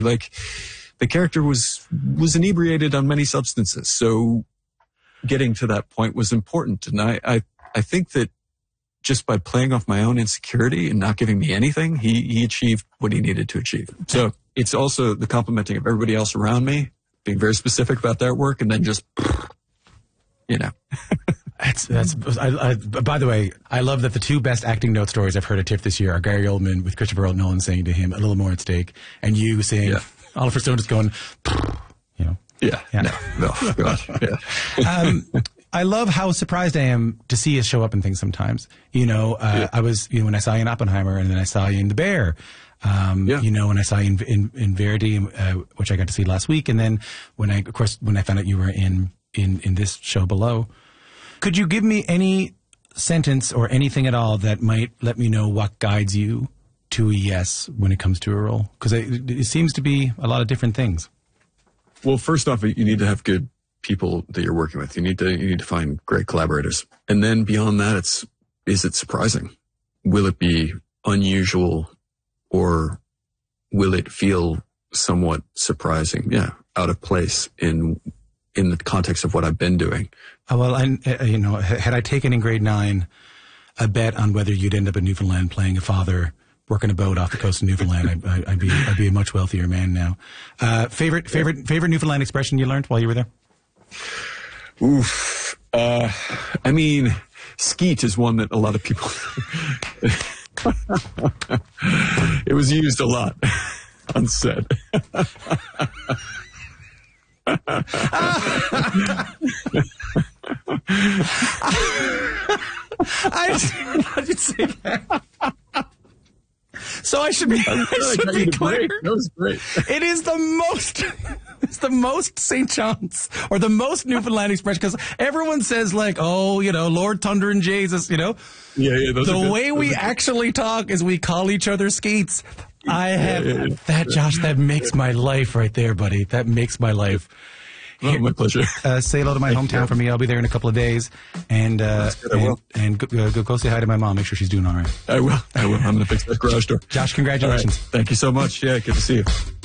Like, the character was inebriated on many substances. So getting to that point was important. And I think that just by playing off my own insecurity and not giving me anything, he achieved what he needed to achieve. So it's also the complimenting of everybody else around me, being very specific about their work, and then just, you know. By the way, I love that the two best acting note stories I've heard at TIFF this year are Gary Oldman with Christopher Nolan saying to him, a little more at stake, and you saying, Oliver Stone just going, you know. Yeah. No, God, yeah. I love how surprised I am to see you show up in things sometimes. You know, I was, when I saw you in Oppenheimer, and then I saw you in The Bear. You know, when I saw you in Verity, which I got to see last week, and then when I found out you were in this show Below. Could you give me any sentence or anything at all that might let me know what guides you to a yes when it comes to a role? Because it seems to be a lot of different things. Well, first off, you need to have good people that you're working with. You need to find great collaborators. And then beyond that, is it surprising? Will it be unusual, or will it feel somewhat surprising? Yeah, out of place in the context of what I've been doing. Well, had I taken in grade 9 a bet on whether you'd end up in Newfoundland playing a father working a boat off the coast of Newfoundland, I'd be a much wealthier man now. Favorite Newfoundland expression you learned while you were there? Oof. I mean, skeet is one that a lot of people. It was used a lot on set. I did say that. So I should be clear. That was great. It is the most St. John's or the most Newfoundland expression, because everyone says like, oh, Lord Thunder and Jesus, Yeah. The way we actually talk is we call each other skeets. That, Josh, that makes my life right there, buddy. That makes my life. Oh, my pleasure. Say hello to my hometown for me. I'll be there in a couple of days. And go say hi to my mom. Make sure she's doing all right. I will. I'm going to fix that garage door. Josh, congratulations. Right. Thank you so much. Yeah, good to see you.